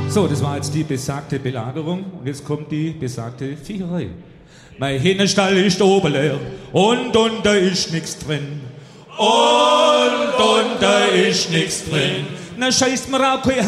So, das war jetzt die besagte Belagerung und jetzt kommt die besagte Viecherei. Mein Hähnerstall ist oben leer und unter ist nix drin. Und unter ist nix drin. Na scheißt mir auch kein